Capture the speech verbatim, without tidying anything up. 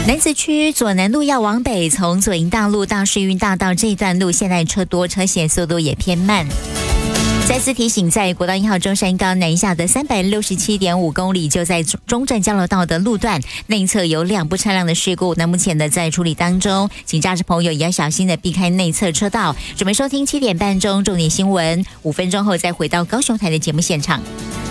南子区左南路要往北，从左营大路到世运大道这一段路，现在车多，车险速度也偏慢。再次提醒，在国道一号中山高南下的三百六十七点五公里，就在中正交流道的路段内侧有两部车辆的事故，那目前呢在处理当中，请驾驶朋友也要小心的避开内侧车道。准备收听七点半钟重点新闻，五分钟后再回到高雄台的节目现场。